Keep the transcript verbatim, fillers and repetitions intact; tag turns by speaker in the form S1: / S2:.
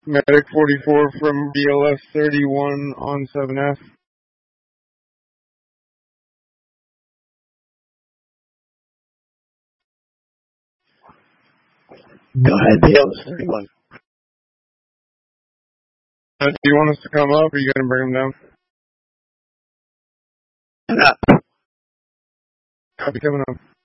S1: Medic forty-four from B L S thirty-one on seven F.
S2: Go ahead, B L S thirty-one.
S1: Uh, do you want us to come up, or are you going to bring them down?
S2: Come up.
S1: Copy, coming up.